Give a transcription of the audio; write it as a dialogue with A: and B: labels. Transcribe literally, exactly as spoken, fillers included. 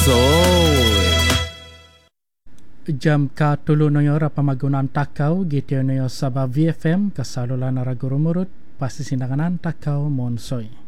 A: Soy.
B: Jam ka tulo noyo ra pamagunaan takaw gitiyo noyo sa V F M kasalulan na ragurumurut pasti sindanganan takaw monsoy.